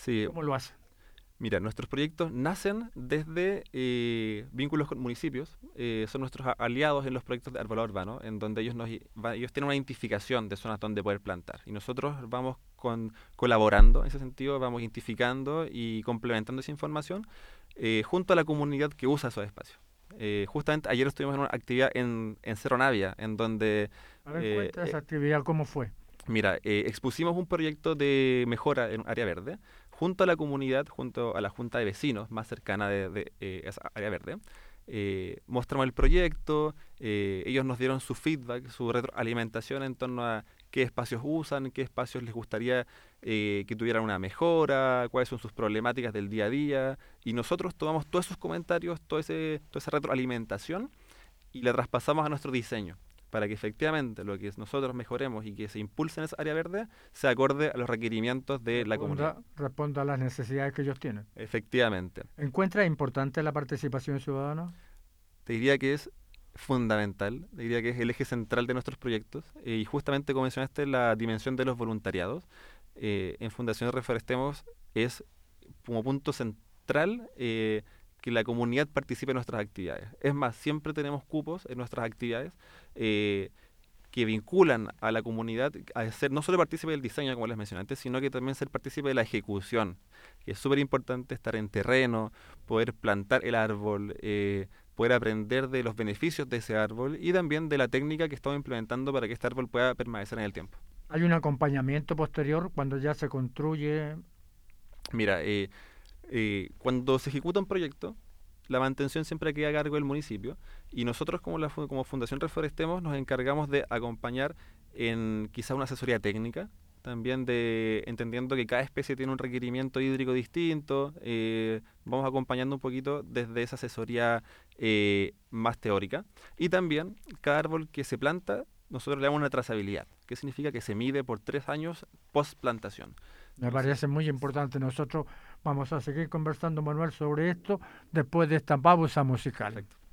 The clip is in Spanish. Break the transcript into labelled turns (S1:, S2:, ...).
S1: Sí,
S2: ¿Cómo lo hacen?
S1: mira, nuestros proyectos nacen desde vínculos con municipios. Son nuestros aliados en los proyectos de arbolado urbano, en donde ellos tienen una identificación de zonas donde poder plantar. Y nosotros vamos colaborando en ese sentido, vamos identificando y complementando esa información junto a la comunidad que usa esos espacios. Justamente ayer estuvimos en una actividad en Cerro Navia, en donde
S2: A ver,
S1: eh,
S2: cuenta
S1: eh,
S2: esa actividad, ¿cómo fue?
S1: mira, expusimos un proyecto de mejora en un área verde junto a la comunidad, junto a la junta de vecinos más cercana de esa área verde. Mostramos el proyecto, ellos nos dieron su feedback, su retroalimentación en torno a qué espacios usan, qué espacios les gustaría que tuvieran una mejora, cuáles son sus problemáticas del día a día. Y nosotros tomamos todos esos comentarios, toda esa retroalimentación y la traspasamos a nuestro diseño para que efectivamente lo que nosotros mejoremos y que se impulse en esa área verde se acorde a los requerimientos de la comunidad.
S2: Responda a las necesidades que ellos tienen.
S1: Efectivamente.
S2: ¿Encuentra importante la participación ciudadana?
S1: Te diría que es fundamental, te diría que es el eje central de nuestros proyectos y justamente como mencionaste la dimensión de los voluntariados, en Fundación Reforestemos es como punto central que la comunidad participe en nuestras actividades. Es más, siempre tenemos cupos en nuestras actividades eh, que vinculan a la comunidad a ser no solo partícipe del diseño, como les mencioné antes, sino que también ser partícipe de la ejecución. Que es súper importante estar en terreno, poder plantar el árbol, poder aprender de los beneficios de ese árbol y también de la técnica que estamos implementando para que este árbol pueda permanecer en el tiempo.
S2: ¿Hay un acompañamiento posterior cuando ya se construye?
S1: Mira, cuando se ejecuta un proyecto, la mantención siempre queda a cargo del municipio y nosotros como Fundación Reforestemos nos encargamos de acompañar en quizá una asesoría técnica, también de entendiendo que cada especie tiene un requerimiento hídrico distinto, vamos acompañando un poquito desde esa asesoría más teórica y también cada árbol que se planta nosotros le damos una trazabilidad, que significa que se mide por 3 años post plantación.
S2: Me
S1: Entonces,
S2: parece muy importante. Nosotros vamos a seguir conversando, Manuel, sobre esto después de esta pausa musical.
S1: perfecto.